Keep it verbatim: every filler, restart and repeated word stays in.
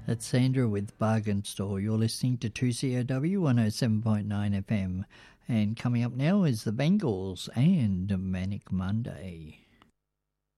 That's Sandra with Bargain Store. You're listening to two C O W one oh seven point nine F M. And coming up now is the Bengals and Manic Monday.